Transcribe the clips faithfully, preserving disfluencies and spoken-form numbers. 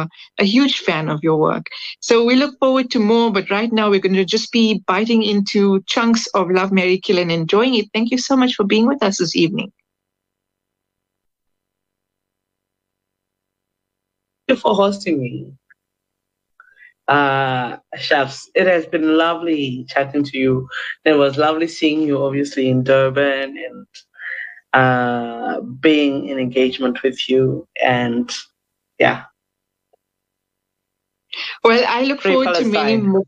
are a huge fan of your work. So we look forward to more, but right now we're going to just be biting into chunks of Love, Marry, Kill and enjoying it. Thank you so much for being with us this evening. Thank you for hosting me. Uh, Shafs, it has been lovely chatting to you. It was lovely seeing you, obviously, in Durban and uh, being in engagement with you. And yeah. Well, I look Free forward to many more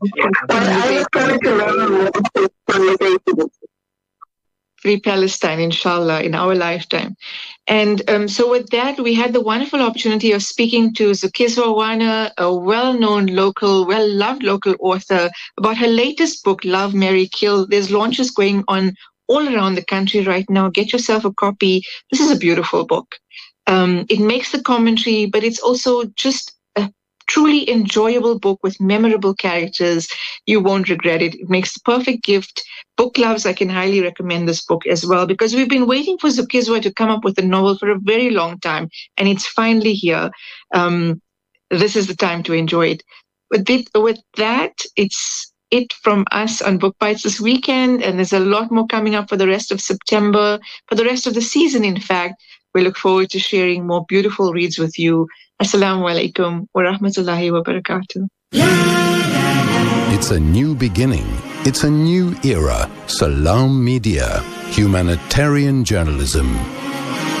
conversations. Free Palestine, inshallah, in our lifetime. And um, so with that, we had the wonderful opportunity of speaking to Zukiswa Wana, a well-known local, well-loved local author, about her latest book, Love, Marry, Kill. There's launches going on all around the country right now. Get yourself a copy. This is a beautiful book. Um, it makes the commentary, but it's also just a truly enjoyable book with memorable characters. You won't regret it. It makes the perfect gift. Book lovers, I can highly recommend this book as well, because we've been waiting for Zukiswa to come up with a novel for a very long time, and it's finally here. Um, this is the time to enjoy it. With, it, with that, it's it from us on Book Bites this weekend, and there's a lot more coming up for the rest of September, for the rest of the season, in fact. We look forward to sharing more beautiful reads with you. Assalamu alaikum wa rahmatullahi wa barakatuh. It's a new beginning. It's a new era. Salam Media. Humanitarian journalism.